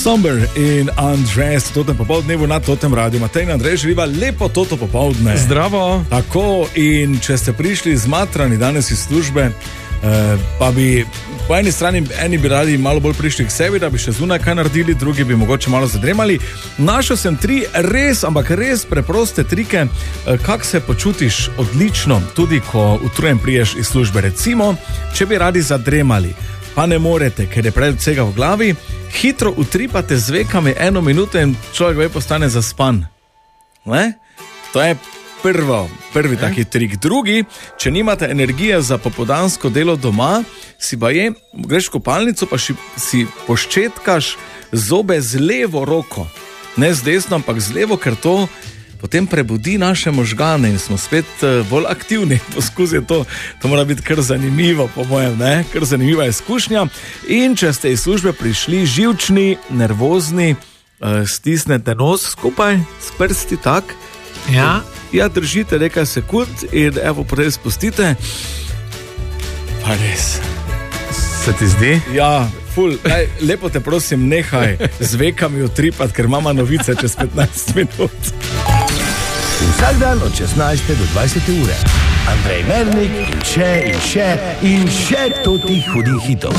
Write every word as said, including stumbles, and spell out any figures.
Somber in Andres, totem popoldnevu na Totem radiju. Matej in Andrej želiva lepo toto popoldne. Zdravo. Tako, in če ste prišli zmatrani danes iz službe, eh, pa bi po eni strani eni bi radi malo bolj prišli k sebi, da bi še zunaj kaj naredili, drugi bi mogoče malo zadremali. Našel sem tri res, ampak res preproste trike, eh, kak se počutiš odlično, tudi ko utrujen priješ iz službe. Recimo, če bi radi zadremali, pa ne morete, ker je pred vsega v glavi, hitro utripate z vekami eno minuto in človek ve postane zaspan. Ne? To je prvo, prvi taki trik. Drugi, če nimate energije za popoldansko delo doma, si pa je, greš v kopalnico, pa ši, si poščetkaš zobe z levo roko. Ne z desno, ampak z levo, ker to potem prebudi naše možgane in smo spet bolj aktivni. Poskusi to, to mora biti kar zanimivo, po mojem, ne? Kar zanimiva izkušnja. In če ste iz službe prišli živčni, nervozni, stisnete nos skupaj s prsti, tak. Ja. Ja, držite nekaj sekund in evo, potem spustite. Pa res. Se ti zdi? Ja, ful, daj, lepo te prosim, nehaj z vekami utripati, ker imamo novice čez petnajst minut. Vsak dan od šestnajste do dvajsete ure. Andrej Mernik in še in še in še totih hudih hitov.